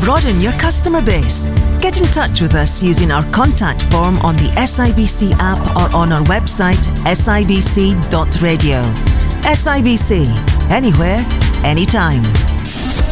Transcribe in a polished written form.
broaden your customer base? Get in touch with us using our contact form on the SIBC app or on our website sibc.radio. SIBC, anywhere, anytime.